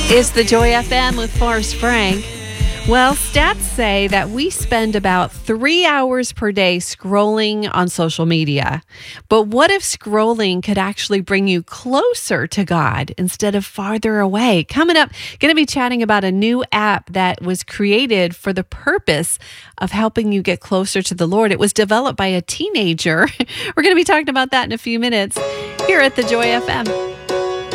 It's the Joy FM with Forrest Frank. Well, stats say that we spend about 3 hours per day scrolling on social media. But what if scrolling could actually bring you closer to God instead of farther away? Coming up, going to be chatting about a new app that was created for the purpose of helping you get closer to the Lord. It was developed by a teenager. We're going to be talking about that in a few minutes here at the Joy FM.